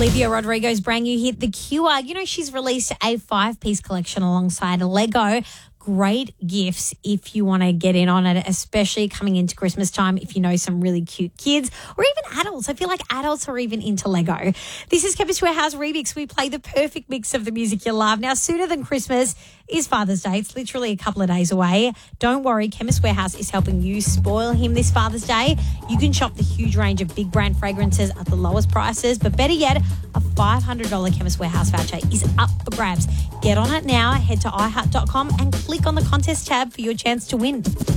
Olivia Rodrigo's brand new hit, The Cure. You know, she's released a 5-piece collection alongside Lego. Great gifts if you want to get in on it, especially coming into Christmas time if you know some really cute kids or even adults. I feel like adults are even into Lego. This is Chemist Warehouse Remix. We play the perfect mix of the music you love. Now, sooner than Christmas is Father's Day. It's literally a couple of days away. Don't worry, Chemist Warehouse is helping you spoil him this Father's Day. You can shop the huge range of big brand fragrances at the lowest prices, but better yet, a $500 Chemist Warehouse voucher is up for grabs. Get on it now. Head to iHeart.com and click on the contest tab for your chance to win.